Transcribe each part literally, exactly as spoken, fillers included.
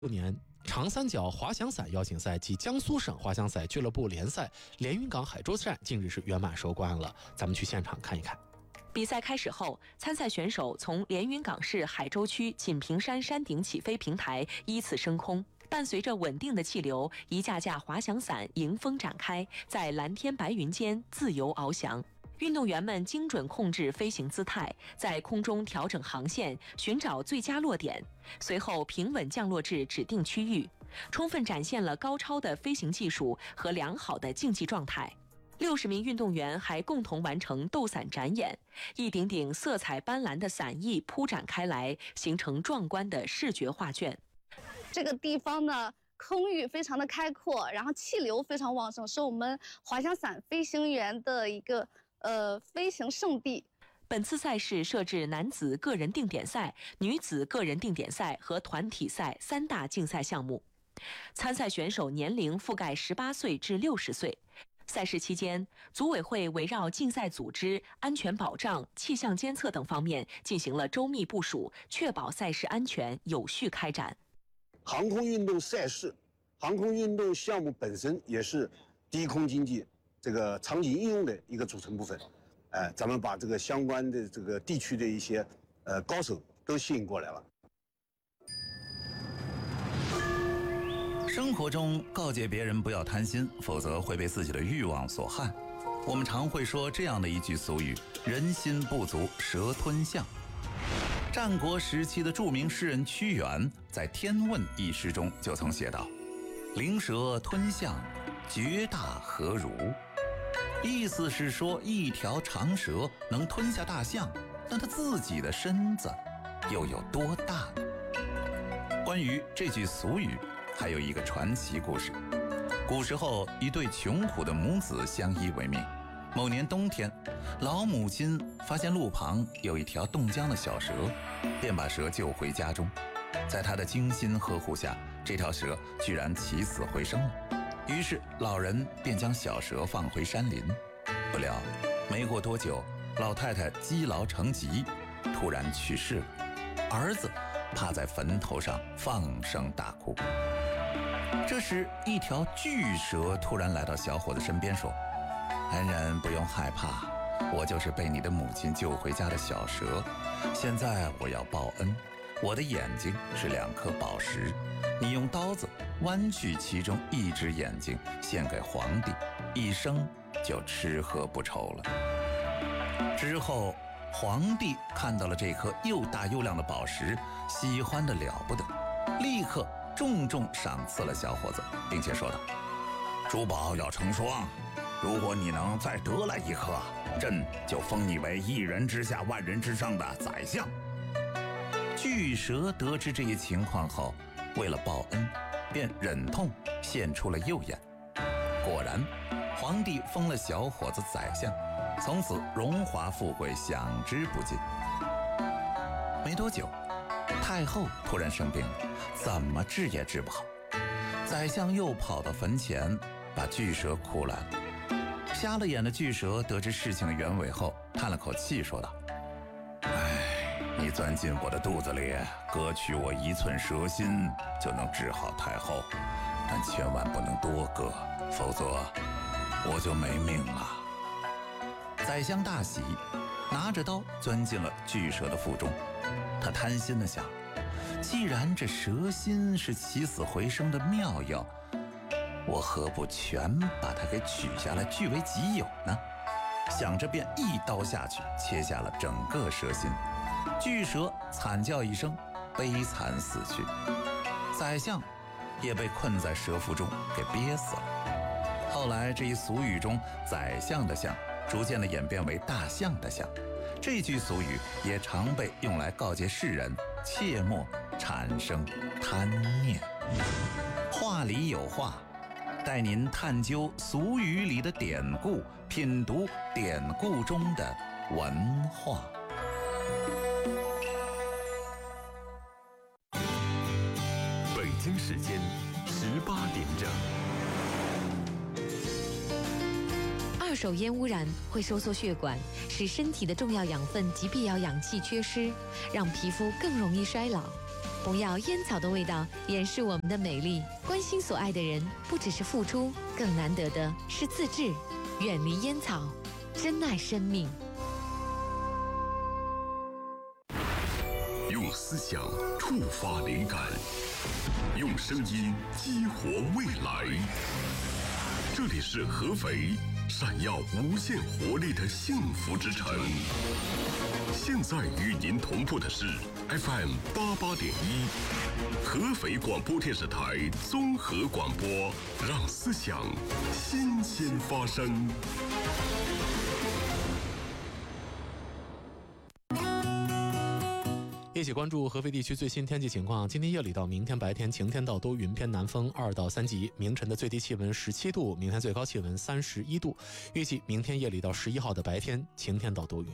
年，长三角滑翔伞邀请赛及江苏省滑翔伞俱乐部联赛连云港海州站近日是圆满收官了。咱们去现场看一看。 比赛开始后，参赛选手从连云港市海州区锦屏山山顶起飞平台依次升空，伴随着稳定的气流，一架架滑翔伞迎风展开，在蓝天白云间自由翱翔。运动员们精准控制飞行姿态，在空中调整航线，寻找最佳落点，随后平稳降落至指定区域，充分展现了高超的飞行技术和良好的竞技状态。六十名运动员还共同完成斗伞展演，一顶顶色彩斑斓的伞翼铺展开来，形成壮观的视觉画卷。 这个地方呢，空域非常的开阔，然后气流非常旺盛，是我们滑翔伞飞行员的一个呃飞行圣地。 本次赛事设置男子个人定点赛、女子个人定点赛和团体赛三大竞赛项目，参赛选手年龄覆盖十八岁至六十岁。赛事期间，组委会围绕竞赛组织、安全保障、气象监测等方面进行了周密部署，确保赛事安全有序开展。 航空运动赛事、航空运动项目本身也是低空经济这个场景应用的一个组成部分。哎，咱们把这个相关的这个地区的一些呃高手都吸引过来了。 生活中告诫别人不要贪心，否则会被自己的欲望所害。我们常会说这样的一句俗语：人心不足蛇吞象。战国时期的著名诗人屈原在《天问》一诗中就曾写道：灵蛇吞象，绝大何如？意思是说，一条长蛇能吞下大象，那它自己的身子又有多大呢？关于这句俗语，还有一个传奇故事。古时候，一对穷苦的母子相依为命。某年冬天，老母亲发现路旁有一条冻僵的小蛇，便把蛇救回家中。在她的精心呵护下，这条蛇居然起死回生了。于是老人便将小蛇放回山林。不料没过多久，老太太积劳成疾，突然去世了。儿子趴在坟头上放声大哭。这时，一条巨蛇突然来到小伙子身边说：恩人不用害怕，我就是被你的母亲救回家的小蛇。现在我要报恩，我的眼睛是两颗宝石，你用刀子剜去其中一只眼睛，献给皇帝，一生就吃喝不愁了。之后，皇帝看到了这颗又大又亮的宝石，喜欢得了不得，立刻重重赏赐了小伙子，并且说道：珠宝要成双，如果你能再得来一颗，朕就封你为一人之下万人之上的宰相。巨蛇得知这一情况后，为了报恩，便忍痛献出了右眼。果然，皇帝封了小伙子宰相，从此荣华富贵享之不尽。没多久，太后突然生病了，怎么治也治不好。宰相又跑到坟前，把巨蛇哭来了。瞎了眼的巨蛇得知事情的原委后，叹了口气说道：唉，你钻进我的肚子里，割取我一寸蛇心，就能治好太后，但千万不能多割，否则我就没命了。宰相大喜，拿着刀钻进了巨蛇的腹中。他贪心地想，既然这蛇心是起死回生的妙药，我何不全把它给取下来据为己有呢？想着便一刀下去，切下了整个蛇心。巨蛇惨叫一声，悲惨死去。宰相也被困在蛇腹中给憋死了。后来这一俗语中宰相的相逐渐的演变为大象的象，这句俗语也常被用来告诫世人切莫产生贪念。话里有话，带您探究俗语里的典故，品读典故中的文化。 北京时间十八点整。 二手烟污染会收缩血管，使身体的重要养分及必要氧气缺失，让皮肤更容易衰老。 不要烟草的味道掩饰我们的美丽。关心所爱的人，不只是付出，更难得的是自制。远离烟草，珍爱生命。 用思想触发灵感，用声音激活未来。这里是合肥，闪耀无限活力的幸福之城。现在与您同步的是 F M 八八点一，合肥广播电视台综合广播，让思想新鲜发生。 一起关注合肥地区最新天气情况。今天夜里到明天白天晴天到多云，偏南风二到三级。明晨的最低气温十七度，明天最高气温三十一度。预计明天夜里到十一号的白天晴天到多云。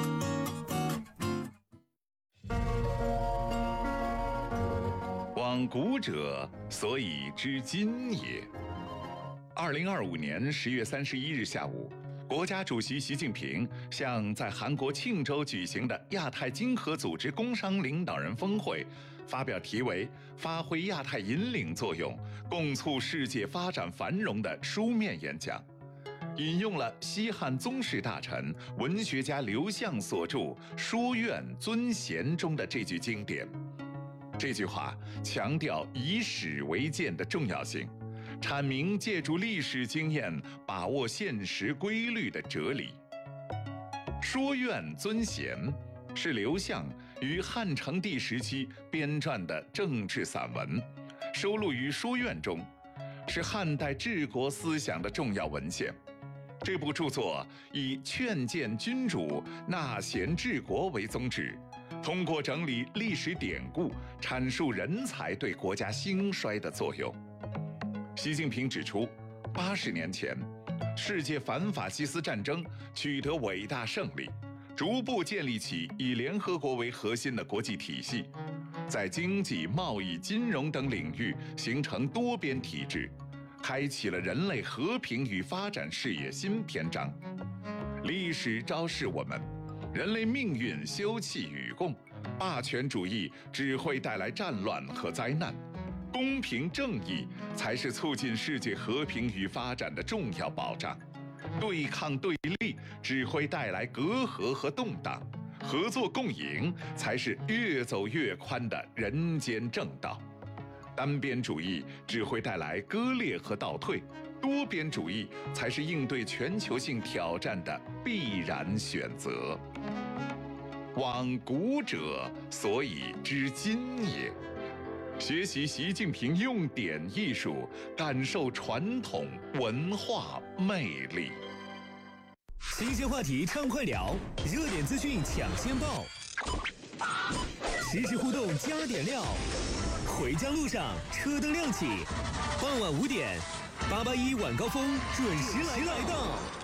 往古者，所以知今也。二零二五年十月三十一日下午，国家主席习近平向在韩国庆州举行的亚太经合组织工商领导人峰会发表题为“发挥亚太引领作用，共促世界发展繁荣”的书面演讲，引用了西汉宗室大臣、文学家刘向所著《书院尊贤》中的这句经典。这句话强调以史为鉴的重要性，阐明借助历史经验把握现实规律的哲理。《说苑尊贤》是刘向于汉成帝时期编撰的政治散文，收录于《说苑》中，是汉代治国思想的重要文献。这部著作以劝谏君主、纳贤治国为宗旨，通过整理历史典故，阐述人才对国家兴衰的作用。习近平指出，八十年前，世界反法西斯战争取得伟大胜利，逐步建立起以联合国为核心的国际体系，在经济、贸易、金融等领域形成多边体制，开启了人类和平与发展事业新篇章。历史昭示我们，人类命运休戚与共，霸权主义只会带来战乱和灾难，公平正义才是促进世界和平与发展的重要保障。对抗对立只会带来隔阂和动荡，合作共赢才是越走越宽的人间正道。单边主义只会带来割裂和倒退，多边主义才是应对全球性挑战的必然选择。往古者，所以知今也。学习习近平用典艺术，感受传统文化魅力。 新鲜话题畅快聊，热点资讯抢先报，实时互动加点料。回家路上车灯亮起，傍晚五点，八八一晚高峰准时来到。